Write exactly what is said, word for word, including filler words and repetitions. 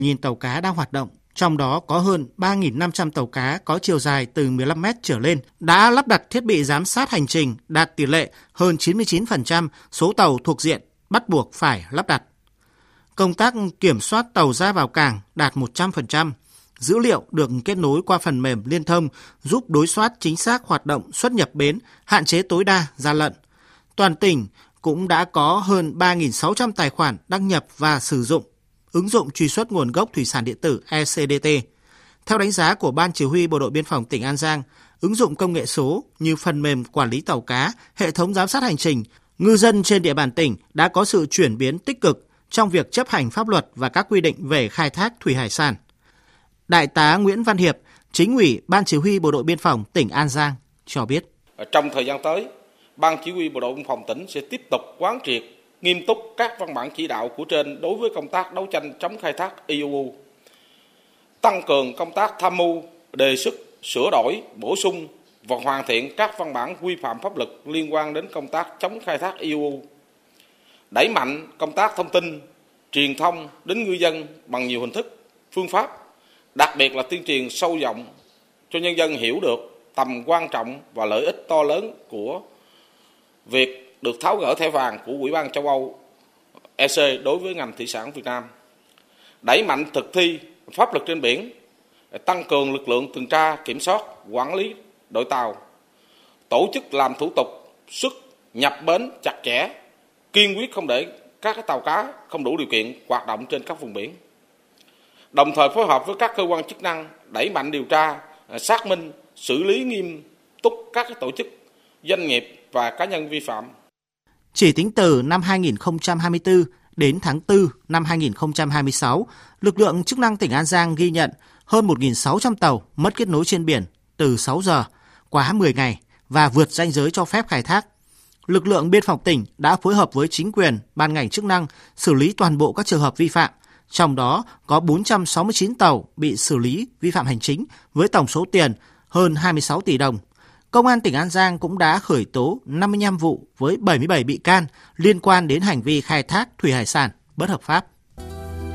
nghìn tàu cá đang hoạt động, trong đó có hơn ba nghìn năm trăm tàu cá có chiều dài từ mười lăm mét trở lên đã lắp đặt thiết bị giám sát hành trình, đạt tỷ lệ hơn chín mươi chín phần trăm số tàu thuộc diện bắt buộc phải lắp đặt. Công tác kiểm soát tàu ra vào cảng đạt một trăm phần trăm. Dữ liệu được kết nối qua phần mềm liên thông giúp đối soát chính xác hoạt động xuất nhập bến, hạn chế tối đa gian lận. Toàn tỉnh cũng đã có hơn ba nghìn sáu trăm tài khoản đăng nhập và sử dụng ứng dụng truy xuất nguồn gốc thủy sản điện tử e xê đê tê. Theo đánh giá của Ban Chỉ huy Bộ đội Biên phòng tỉnh An Giang, ứng dụng công nghệ số như phần mềm quản lý tàu cá, hệ thống giám sát hành trình, ngư dân trên địa bàn tỉnh đã có sự chuyển biến tích cực trong việc chấp hành pháp luật và các quy định về khai thác thủy hải sản. Đại tá Nguyễn Văn Hiệp, Chính ủy Ban Chỉ huy Bộ đội Biên phòng tỉnh An Giang cho biết. Trong thời gian tới, Ban Chỉ huy Bộ đội Biên phòng tỉnh sẽ tiếp tục quán triệt nghiêm túc các văn bản chỉ đạo của trên đối với công tác đấu tranh chống khai thác i u u, tăng cường công tác tham mưu, đề xuất, sửa đổi, bổ sung và hoàn thiện các văn bản quy phạm pháp luật liên quan đến công tác chống khai thác i u u, đẩy mạnh công tác thông tin, truyền thông đến ngư dân bằng nhiều hình thức, phương pháp, đặc biệt là tuyên truyền sâu rộng cho nhân dân hiểu được tầm quan trọng và lợi ích to lớn của việc được tháo gỡ thẻ vàng của Ủy ban châu Âu e xê đối với ngành thủy sản Việt Nam, đẩy mạnh thực thi pháp luật trên biển, tăng cường lực lượng tuần tra, kiểm soát, quản lý đội tàu, tổ chức làm thủ tục xuất nhập bến chặt chẽ, kiên quyết không để các tàu cá không đủ điều kiện hoạt động trên các vùng biển. Đồng thời phối hợp với các cơ quan chức năng đẩy mạnh điều tra, xác minh, xử lý nghiêm túc các tổ chức, doanh nghiệp và cá nhân vi phạm. Chỉ tính từ năm hai nghìn không trăm hai mươi tư đến tháng tư năm hai nghìn không trăm hai mươi sáu, lực lượng chức năng tỉnh An Giang ghi nhận hơn một nghìn sáu trăm tàu mất kết nối trên biển từ sáu giờ, quá mười ngày và vượt ranh giới cho phép khai thác. Lực lượng biên phòng tỉnh đã phối hợp với chính quyền, ban ngành chức năng xử lý toàn bộ các trường hợp vi phạm. Trong đó có bốn trăm sáu mươi chín tàu bị xử lý vi phạm hành chính với tổng số tiền hơn hai mươi sáu tỷ đồng. Công an tỉnh An Giang cũng đã khởi tố năm mươi lăm vụ với bảy mươi bảy bị can liên quan đến hành vi khai thác thủy hải sản bất hợp pháp.